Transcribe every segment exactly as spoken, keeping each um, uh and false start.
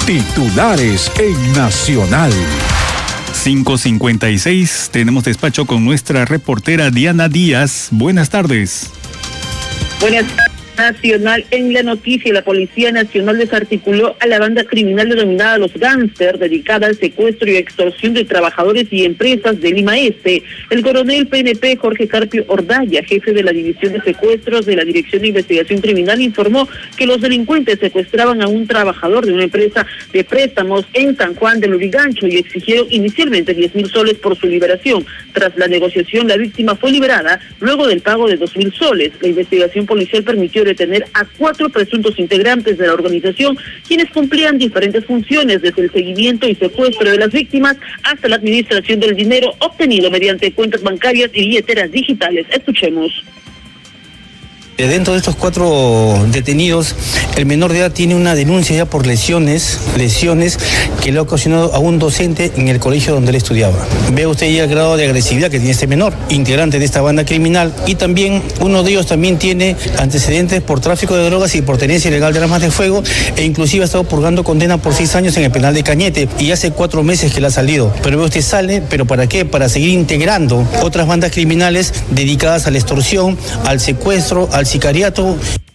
Titulares en Nacional. cinco cincuenta y seis, tenemos despacho con nuestra reportera Diana Díaz. Buenas tardes. Buenas tardes. Nacional en la noticia, la Policía Nacional desarticuló a la banda criminal denominada Los Gánster, dedicada al secuestro y extorsión de trabajadores y empresas de Lima Este. El coronel P N P Jorge Carpio Ordaya, jefe de la División de Secuestros de la Dirección de Investigación Criminal, informó que los delincuentes secuestraban a un trabajador de una empresa de préstamos en San Juan del Lurigancho y exigieron inicialmente diez mil soles por su liberación. Tras la negociación, la víctima fue liberada luego del pago de dos mil soles. La investigación policial permitió detener a cuatro presuntos integrantes de la organización, quienes cumplían diferentes funciones, desde el seguimiento y secuestro de las víctimas hasta la administración del dinero obtenido mediante cuentas bancarias y billeteras digitales. Escuchemos. Dentro de estos cuatro detenidos, el menor de edad tiene una denuncia ya por lesiones, lesiones que le ha ocasionado a un docente en el colegio donde él estudiaba. Ve usted ya el grado de agresividad que tiene este menor, integrante de esta banda criminal, y también uno de ellos también tiene antecedentes por tráfico de drogas y por tenencia ilegal de armas de fuego, e inclusive ha estado purgando condena por seis años en el penal de Cañete, y hace cuatro meses que le ha salido. Pero ve usted sale, ¿pero para qué? Para seguir integrando otras bandas criminales dedicadas a la extorsión, al secuestro, al sicariato.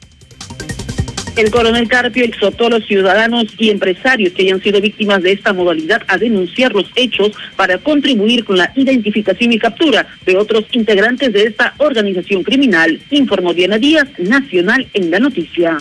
El coronel Carpio exhortó a los ciudadanos y empresarios que hayan sido víctimas de esta modalidad a denunciar los hechos para contribuir con la identificación y captura de otros integrantes de esta organización criminal, informó Diana Díaz, Nacional en la noticia.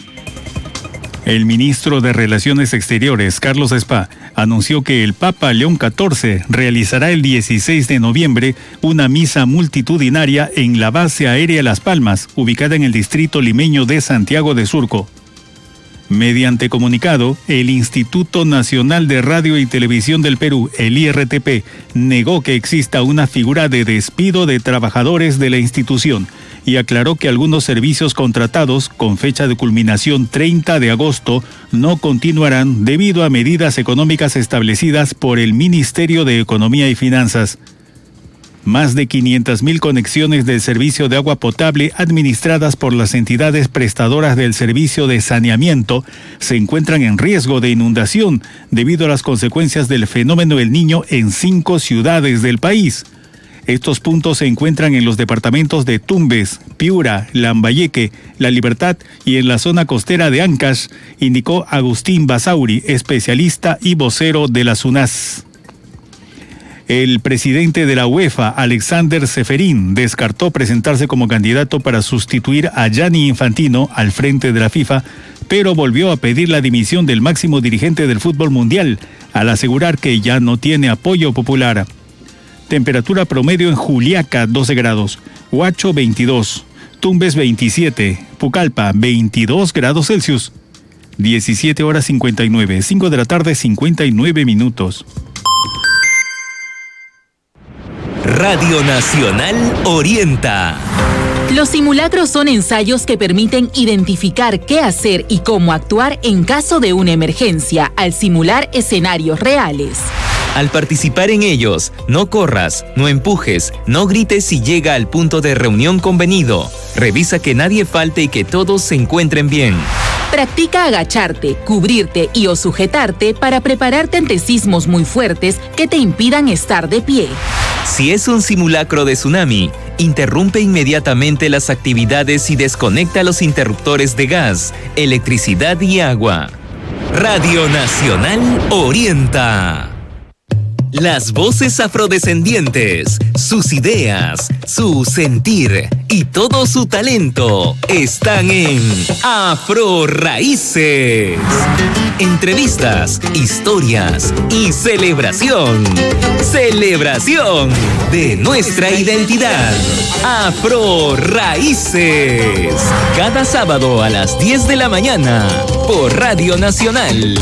El ministro de Relaciones Exteriores, Carlos Spa, anunció que el Papa León catorce realizará el dieciséis de noviembre una misa multitudinaria en la base aérea Las Palmas, ubicada en el distrito limeño de Santiago de Surco. Mediante comunicado, el Instituto Nacional de Radio y Televisión del Perú, el I R T P, negó que exista una figura de despido de trabajadores de la institución y aclaró que algunos servicios contratados con fecha de culminación treinta de agosto no continuarán debido a medidas económicas establecidas por el Ministerio de Economía y Finanzas. Más de quinientas mil conexiones del servicio de agua potable administradas por las entidades prestadoras del servicio de saneamiento se encuentran en riesgo de inundación debido a las consecuencias del fenómeno El Niño en cinco ciudades del país. Estos puntos se encuentran en los departamentos de Tumbes, Piura, Lambayeque, La Libertad y en la zona costera de Ancash, indicó Agustín Basauri, especialista y vocero de la SUNAS. El presidente de la UEFA, Alexander Ceferín, descartó presentarse como candidato para sustituir a Gianni Infantino al frente de la FIFA, pero volvió a pedir la dimisión del máximo dirigente del fútbol mundial, al asegurar que ya no tiene apoyo popular. Temperatura promedio en Juliaca, doce grados, Huacho, veintidós, Tumbes, veintisiete, Pucallpa, veintidós grados Celsius, diecisiete horas cincuenta y nueve, cinco de la tarde, cincuenta y nueve minutos. Radio Nacional orienta. Los simulacros son ensayos que permiten identificar qué hacer y cómo actuar en caso de una emergencia, al simular escenarios reales. Al participar en ellos, no corras, no empujes, no grites si llega al punto de reunión convenido. Revisa que nadie falte y que todos se encuentren bien. Practica agacharte, cubrirte y o sujetarte para prepararte ante sismos muy fuertes que te impidan estar de pie. Si es un simulacro de tsunami, interrumpe inmediatamente las actividades y desconecta los interruptores de gas, electricidad y agua. Radio Nacional orienta. Las voces afrodescendientes, sus ideas, su sentir y todo su talento están en Afro Raíces. Entrevistas, historias y celebración. Celebración de nuestra identidad. Afro Raíces. Cada sábado a las diez de la mañana por Radio Nacional.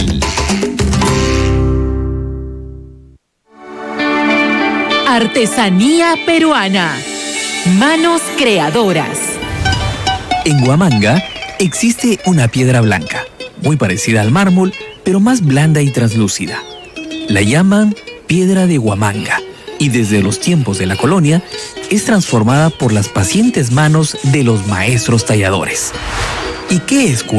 Artesanía peruana. Manos creadoras. En Huamanga existe una piedra blanca, muy parecida al mármol, pero más blanda y translúcida. La llaman piedra de Huamanga y desde los tiempos de la colonia es transformada por las pacientes manos de los maestros talladores. ¿Y qué es